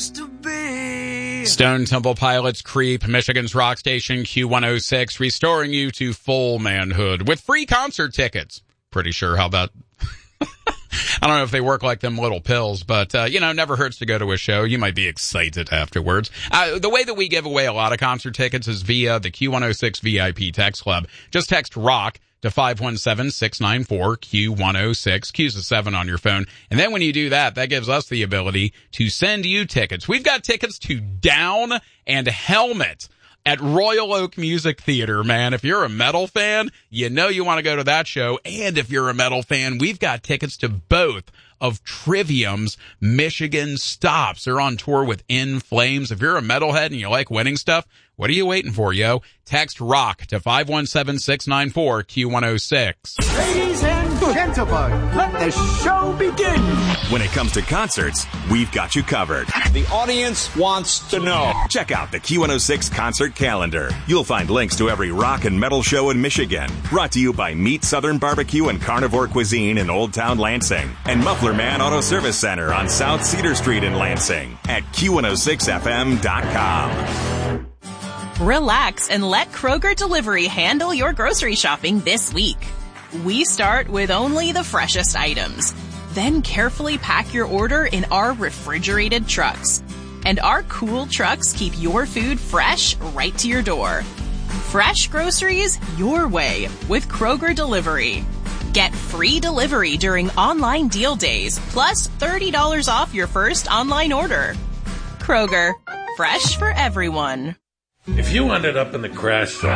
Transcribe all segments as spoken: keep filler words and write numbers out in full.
used to be. Stone Temple Pilots Creep, Michigan's rock station Q one oh six, restoring you to full manhood with free concert tickets. Pretty sure how about... I don't know if they work like them little pills, but, uh, you know, never hurts to go to a show. You might be excited afterwards. Uh, the way that we give away a lot of concert tickets is via the Q one oh six V I P text club. Just text ROCK to five one seven, six nine four, Q one oh six. Q's a seven on your phone. And then when you do that, that gives us the ability to send you tickets. We've got tickets to Down and Helmet at Royal Oak Music Theater, man. If you're a metal fan, you know you want to go to that show. And if you're a metal fan, we've got tickets to both of Trivium's Michigan stops. They're on tour with In Flames. If you're a metalhead and you like winning stuff, what are you waiting for, yo? Text ROCK to five one seven, six nine four, Q one oh six. Ladies and gentlemen, let the show begin. When it comes to concerts, we've got you covered. The audience wants to know. Check out the Q one oh six concert calendar. You'll find links to every rock and metal show in Michigan. Brought to you by Meat Southern Barbecue and Carnivore Cuisine in Old Town Lansing. And Muffler Man Auto Service Center on South Cedar Street in Lansing at Q one oh six F M dot com. Relax and let Kroger Delivery handle your grocery shopping this week. We start with only the freshest items. Then carefully pack your order in our refrigerated trucks. And our cool trucks keep your food fresh right to your door. Fresh groceries your way with Kroger Delivery. Get free delivery during online deal days, plus thirty dollars off your first online order. Kroger, fresh for everyone. If you ended up in the crash zone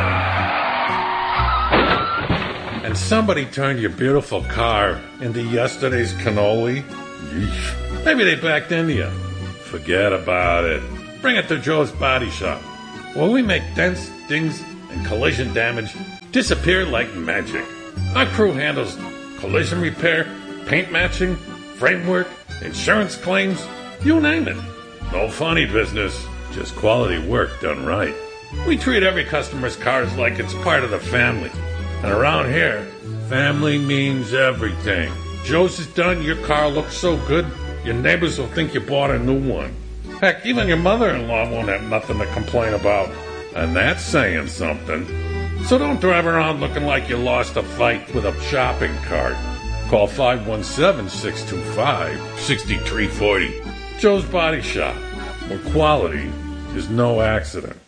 and somebody turned your beautiful car into yesterday's cannoli, yeesh, maybe they backed into you. Forget about it. Bring it to Joe's Body Shop, where we make dents, dings, and collision damage disappear like magic. Our crew handles collision repair, paint matching, framework, insurance claims, you name it. No funny business. Just quality work done right. We treat every customer's cars like it's part of the family. And around here, family means everything. Joe's is done, your car looks so good, your neighbors will think you bought a new one. Heck, even your mother-in-law won't have nothing to complain about. And that's saying something. So don't drive around looking like you lost a fight with a shopping cart. Call five one seven, six two five, six three four zero. Joe's Body Shop, where quality is no accident.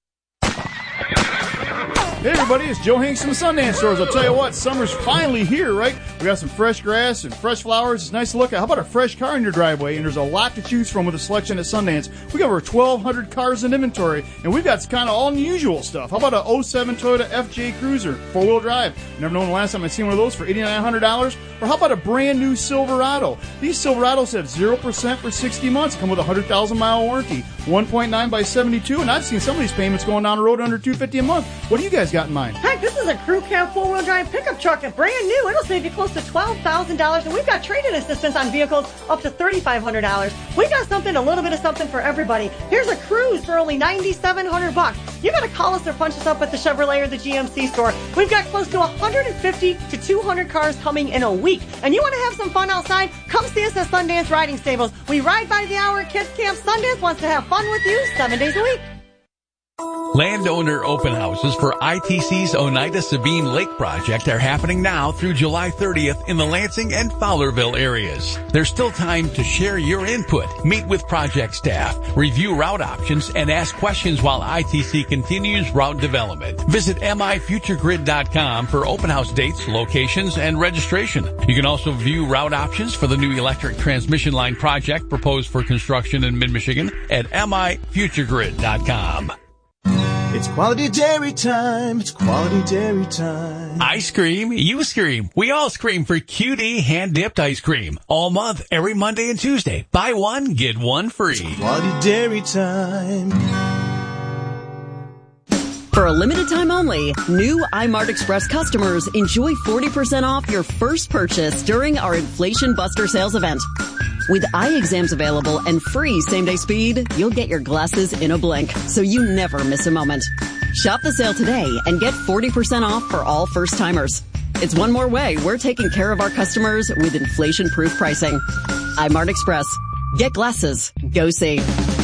Hey everybody, it's Joe Hanks from the Sundance Stores. I'll tell you what, summer's finally here, right? We got some fresh grass and fresh flowers. It's nice to look at. How about a fresh car in your driveway? And there's a lot to choose from with a selection at Sundance. We got over twelve hundred cars in inventory, and we've got kind of all unusual stuff. How about a oh seven Toyota F J Cruiser, four-wheel drive? Never known the last time I've seen one of those for eight thousand nine hundred dollars. Or how about a brand new Silverado? These Silverados have zero percent for sixty months, come with a one hundred thousand mile warranty, one point nine by seventy-two, and I've seen some of these payments going down the road under two hundred fifty dollars a month. What do you guys got in mind? Heck, this is a crew cab four-wheel drive pickup truck, and brand new. It'll save you close to twelve thousand dollars, and we've got trade-in assistance on vehicles up to three thousand five hundred dollars. We got something, a little bit of something for everybody. Here's a Cruise for only nine thousand seven hundred bucks. You gotta call us or punch us up at the Chevrolet or the G M C store. We've got close to one hundred fifty to two hundred cars coming in a week. And you want to have some fun outside? Come see us at Sundance Riding Stables. We ride by the hour at Kids Camp. Sundance wants to have fun with you seven days a week. Landowner open houses for I T C's Oneida Sabine Lake project are happening now through July thirtieth in the Lansing and Fowlerville areas. There's still time to share your input, meet with project staff, review route options, and ask questions while I T C continues route development. Visit M I future grid dot com for open house dates, locations, and registration. You can also view route options for the new electric transmission line project proposed for construction in mid-Michigan at M I future grid dot com. It's quality dairy time. It's quality dairy time. I scream, you scream. We all scream for Q D hand-dipped ice cream. All month, every Monday and Tuesday. Buy one, get one free. It's quality dairy time. For a limited time only, new iMart Express customers enjoy forty percent off your first purchase during our Inflation Buster sales event. With eye exams available and free same-day speed, you'll get your glasses in a blink, so you never miss a moment. Shop the sale today and get forty percent off for all first-timers. It's one more way we're taking care of our customers with inflation-proof pricing. iMart Express. Get glasses. Go see.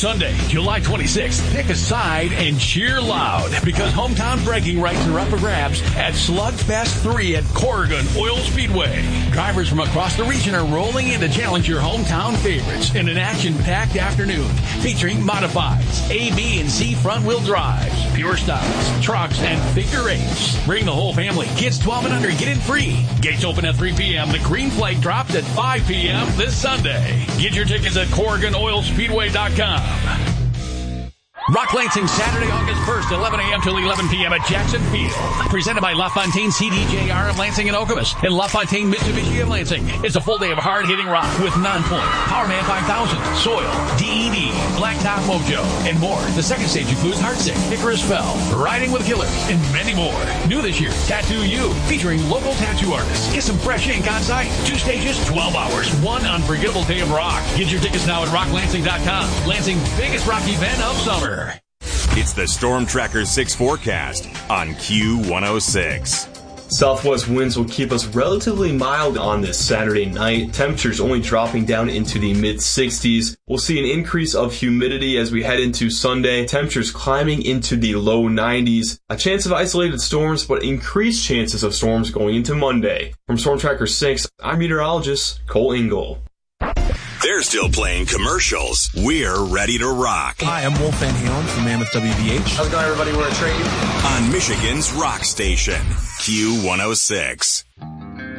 Sunday, July twenty-sixth, pick a side and cheer loud because hometown bragging rights are up for grabs at Slugfest three at Corrigan Oil Speedway. Drivers from across the region are rolling in to challenge your hometown favorites in an action-packed afternoon featuring modifieds, A, B, and C front-wheel drives, pure styles, trucks, and figure eights. Bring the whole family. Kids twelve and under get in free. Gates open at three p.m. The green flag drops at five p.m. this Sunday. Get your tickets at Corrigan Oil Speedway dot com. Rock Lansing Saturday, August first, eleven a.m. till eleven p.m. at Jackson Field. Presented by LaFontaine C D J R of Lansing and Okemos and LaFontaine Mitsubishi of Lansing. It's a full day of hard-hitting rock with Non-Point, Powerman five thousand, Soil, D E D, Blacktop Mojo, and more. The second stage includes Heartsick, Icarus Fell, Riding with Killers, and many more. New this year, Tattoo You, featuring local tattoo artists. Get some fresh ink on site. Two stages, twelve hours, one unforgettable day of rock. Get your tickets now at rock lansing dot com. Lansing's biggest rock event of summer. It's the Storm Tracker six forecast on Q one oh six. Southwest winds will keep us relatively mild on this Saturday night. Temperatures only dropping down into the mid sixties. We'll see an increase of humidity as we head into Sunday. Temperatures climbing into the low nineties. A chance of isolated storms, but increased chances of storms going into Monday. From Storm Tracker six, I'm meteorologist Cole Ingle. They're still playing commercials. We're ready to rock. Hi, I'm Wolf Van Halen from Mammoth W V H. How's it going, everybody? We're a trade. On Michigan's rock station, Q one oh six.